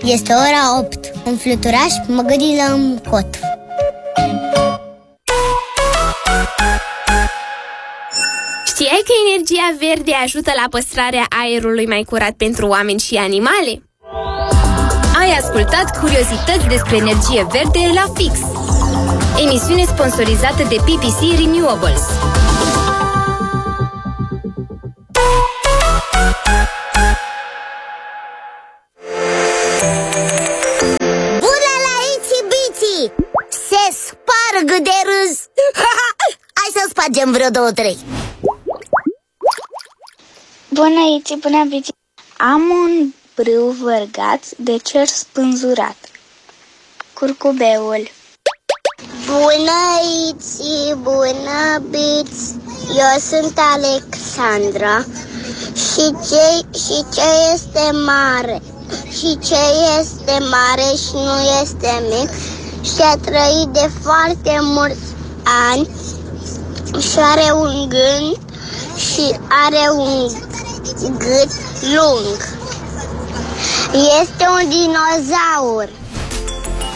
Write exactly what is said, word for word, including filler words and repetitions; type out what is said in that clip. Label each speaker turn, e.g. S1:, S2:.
S1: Este ora opt. Un fluturaș mă gâdi la cot.
S2: Știai că energia verde ajută la păstrarea aerului mai curat pentru oameni și animale? Ai ascultat curiozități despre energie verde la Fix, emisiune sponsorizată de P P C Renewables.
S1: Bună la Itsy Bitsy! Se sparg de râs! Hai să spargem vreo două, trei.
S3: Bună, Itsy, bună, Bitsy! Am un brâu vărgat de cer spânzurat. Curcubeul.
S1: Bună, Itsy, bună, Bitsy! Eu sunt Alexandra. Și ce, și ce este mare? Și ce este mare și nu este mic? Și a trăit de foarte mulți ani și are un gând și are un gât lung. Este un dinozaur.